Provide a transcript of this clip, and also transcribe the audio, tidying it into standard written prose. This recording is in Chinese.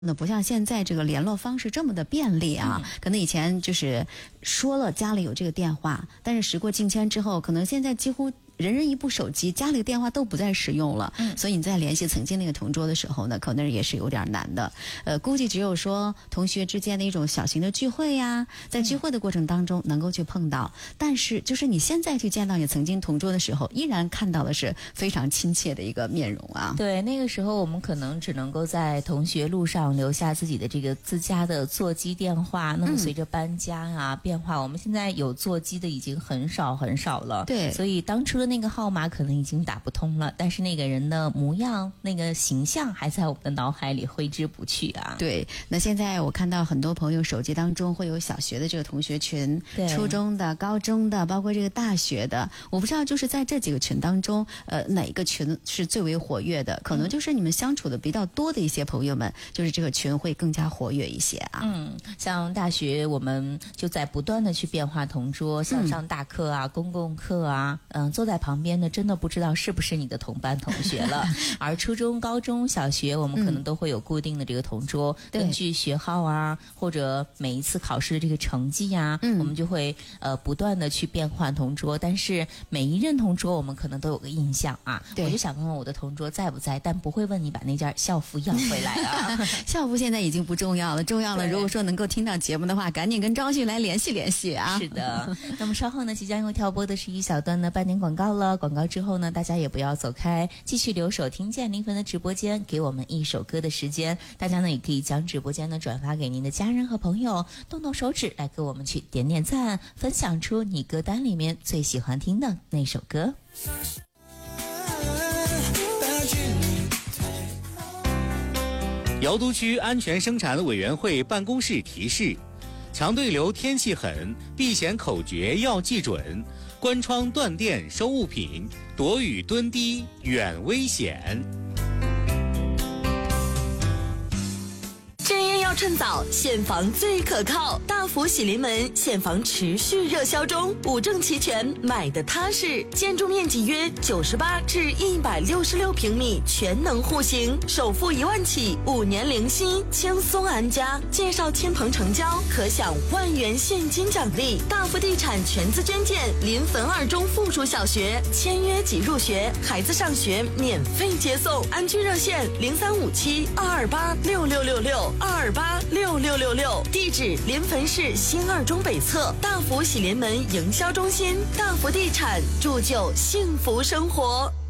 那不像现在这个联络方式这么的便利啊，可能以前就是说了家里有这个电话，但是时过境迁之后，可能现在几乎人人一部手机，家里的电话都不再使用了，所以你在联系曾经那个同桌的时候呢，可能也是有点难的。估计只有说同学之间的一种小型的聚会呀，在聚会的过程当中能够去碰到，但是就是你现在去见到你曾经同桌的时候，依然看到的是非常亲切的一个面容啊。 对，那个时候我们可能只能够在同学录上留下自己的这个自家的座机电话，那么随着搬家啊变化，我们现在有座机的已经很少很少了。 对， 所以当初的那个号码可能已经打不通了，但是那个人的模样、那个形象还在我们的脑海里挥之不去啊。 对，那现在我看到很多朋友手机当中会有小学的这个同学群，初中的、高中的，包括这个大学的，我不知道就是在这几个群当中，哪个群是最为活跃的？可能就是你们相处的比较多的一些朋友们，就是这个群会更加活跃一些啊。 像大学我们就在不断的去变化同桌，像上大课啊、公共课啊，坐在旁边的真的不知道是不是你的同班同学了。而初中、高中小学我们可能都会有固定的这个同桌，根据学号啊，或者每一次考试的这个成绩啊，我们就会不断的去变换同桌，但是每一任同桌我们可能都有个印象啊。我就想问问我的同桌在不在，但不会问你把那件校服要回来啊。 校服现在已经不重要了，重要了如果说能够听到节目的话，赶紧跟张旭来联系联系啊。 是的，那么稍后呢，即将又跳播的是一小段的半点广告了。广告之后呢，大家也不要走开，继续留守听见临汾的直播间，给我们一首歌的时间。大家呢也可以将直播间呢转发给您的家人和朋友，动动手指来给我们去点点赞，分享出你歌单里面最喜欢听的那首歌。 瑶都区安全生产委员会办公室提示：强对流天气狠，避险口诀要记准，关窗断电收物品，躲雨蹲低远危险。 趁夜要趁早，现房最可靠。大福喜临门，现房持续热销中，五证齐全，买的踏实。建筑面积约98至166平米，全能户型，首付1万起，5年零息，轻松安家。介绍亲朋成交，可享1万元现金奖励。大福地产全资捐建临汾2中附属小学，签约即入学，孩子上学免费接送。安居热线0357-228-6666。228-6666，地址临汾市新2中北侧大福喜临门营销中心。大福地产，铸就幸福生活。